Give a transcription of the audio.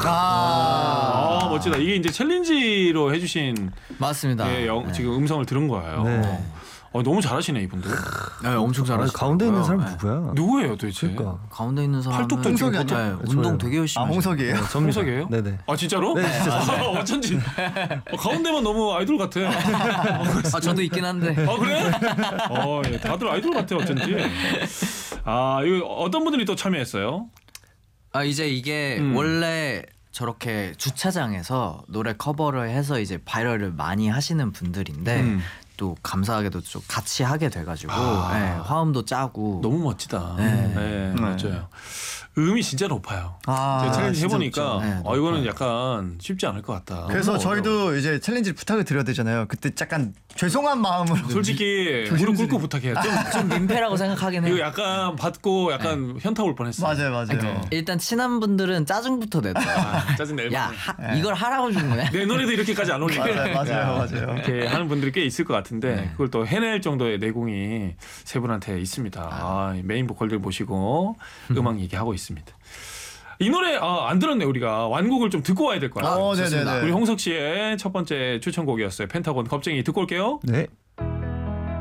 멋지다. 이게 이제 챌린지로 해주신 맞습니다. 예, 지금 음성을 들은 거예요. 네. 너무 잘하시네 이분들. 네, 엄청 잘하시죠. 가운데 있는 사람 누구야? 누구예요 도대체? 그러니까. 가운데 있는 사람은 팔뚝도 지금 네, 운동 되게 열심히 하시죠. 홍석이에요? 홍석이에요? 네네. 아 진짜로? 네, 진짜 어쩐지 가운데만 너무 아이돌 같아. 저도 있긴 한데. 그래? 예, 다들 아이돌 같아 어쩐지. 이거 어떤 분들이 또 참여했어요? 이제 이게 원래 저렇게 주차장에서 노래 커버를 해서 이제 바이럴을 많이 하시는 분들인데 또 감사하게도 좀 같이 하게 돼가지고 화음도 짜고 너무 멋지다. 네. 맞아요. 음이 진짜 높아요. 제가 챌린지 해보니까 네, 이거는 약간 쉽지 않을 것 같다. 그래서 저희도 이제 챌린지 부탁을 드려야 되잖아요. 그때 약간 죄송한 마음으로 솔직히 무릎 꿇고 부탁해요. 좀 민폐라고 생각하긴 해요. 이거 약간 받고 약간 현타 올 뻔했어. 맞아요. 일단 친한 분들은 짜증부터 내더라고요. 짜증 낼 야 이걸 하라고 준 거야? 내 노래도 이렇게까지 안 올리게. 맞아요. 이렇게 하는 분들이 꽤 있을 것 같은데 그걸 또 해낼 정도의 내공이 세 분한테 있습니다. 메인 보컬들 모시고 음악 얘기하고 있습니다. 이 노래 안 들었네 우리가 완곡을 좀 듣고 와야 될 것 같아요. 네네네. 우리 홍석 씨의 첫 번째 추천곡이었어요. 펜타곤 겁쟁이 듣고 올게요. 네.